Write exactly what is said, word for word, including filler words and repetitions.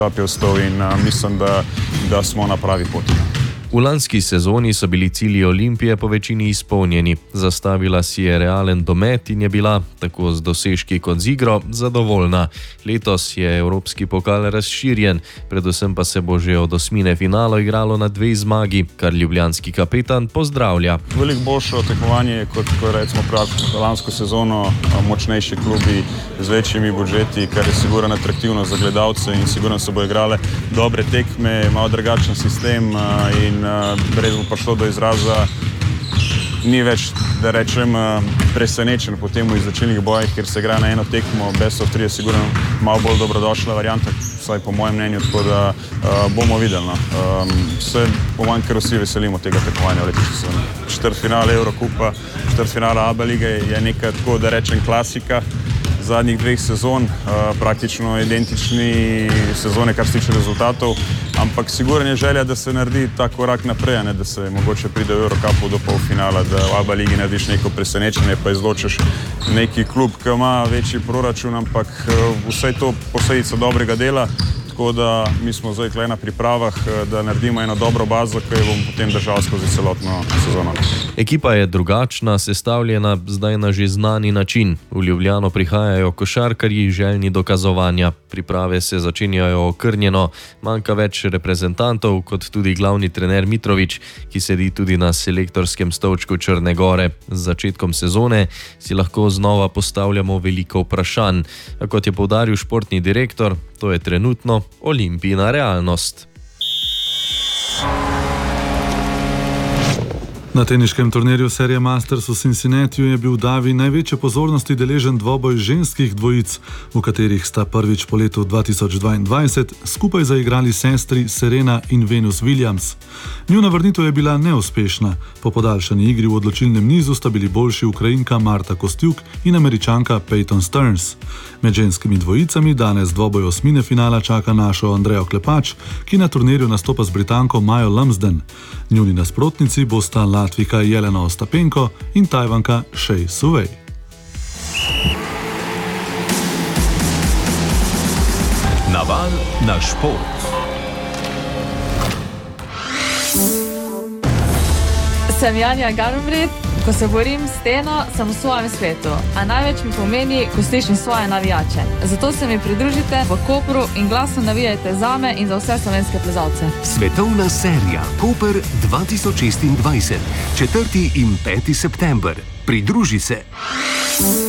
Ostal in uh, mislim, da, da smo na pravi poti. V lanski sezoni so bili cilji Olimpije po večini izpolnjeni. Zastavila si je realen domet in je bila, tako z dosežki kot z igro, zadovoljna. Letos je evropski pokal razširjen, predvsem pa se bo že od osmine finala igralo na dve zmagi, kar ljubljanski kapetan pozdravlja. Veliko boljše tekmovanje kot ko recimo prav lansko sezono, močnejši klubi z večjimi budžeti, kar je sigurno atraktivno za gledalce in sigurno se bo igrale dobre tekme, malo drugačen sistem in res bo prišlo do izraza. Ni več, da rečem, presenečen po temu izločilnih bojih, ker se igra na eno tekmo, best of tri je sigurno malo bolj dobrodošla varianta, vsaj po mojem mnenju, tako da uh, bomo videli. No. Um, se po manj, ker vsi veselimo tega tekmovanja v letošnji sezoni. Četrtfinale Evrokupa, četrtfinale A B lige je neka, tako da rečem, klasika zadnjih dveh sezon, uh, praktično identični sezone, kar se tiče rezultatov, ampak sigurno je želja, da se naredi ta korak naprej, ne, da se mogoče pride v Evrokupu do polfinala, da v A B ligi narediš neko presenečenje, pa izločiš neki klub, ki ima večji proračun, ampak uh, vse to posledica dobrega dela. Tako da mi smo zdaj tukaj na pripravah, da naredimo eno dobro bazo, ki jo bomo potem držali skozi celotno sezono. Ekipa je drugačna, sestavljena zdaj na že znani način. V Ljubljano prihajajo košarkarji željni dokazovanja. Priprave se začenjajo okrnjeno, manjka več reprezentantov, kot tudi glavni trener Mitrović, ki sedi tudi na selektorskem stolčku Črne Gore. Z začetkom sezone si lahko znova postavljamo veliko vprašanj. A kot je poudaril športni direktor, to je trenutno Olimpijina realnost. Na teniškem turnirju serije Masters v Cincinnatiju je bil davi največje pozornosti deležen dvoboj ženskih dvojic, v katerih sta prvič po letu dva tisoč dvaindvajset skupaj zaigrali sestri Serena in Venus Williams. Njuna vrnitev je bila neuspešna. Po podaljšani igri v odločilnem nizu sta bili boljši Ukrajinka Marta Kostjuk in Američanka Peyton Stearns. Med ženskimi dvojicami danes dvoboj osmine finala čaka našo Andrejo Klepač, ki na turnirju nastopa z Britanko Majo Lumsden. Njuni nasprotnici bosta Latvika Jelena Ostapenko in Tajvanka Shea Suvej. Naval na šport. Sem Janja Garnbret. Ko se borim s steno, sem v svojem svetu, a največ mi pomeni, ko slišim svoje navijače. Zato se mi pridružite v Kopru in glasno navijajte zame in za vse slovenske plezalce. Svetovna serija Koper dva tisoč šestindvajset, četrti in peti september. Pridruži se!